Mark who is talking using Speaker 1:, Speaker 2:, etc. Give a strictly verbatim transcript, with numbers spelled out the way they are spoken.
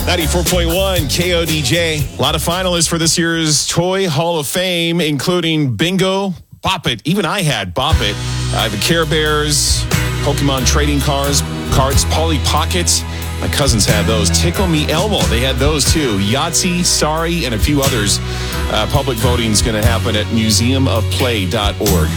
Speaker 1: ninety-four point one K O D J. A lot of finalists for this year's Toy Hall of Fame, including Bingo, Bop It. Even I had Bop It. Uh, the Care Bears, Pokemon trading cards, cards, Polly Pockets. My cousins had those. Tickle Me Elmo, they had those too. Yahtzee, Sorry, and a few others. Uh, public voting is going to happen at museum of play dot org.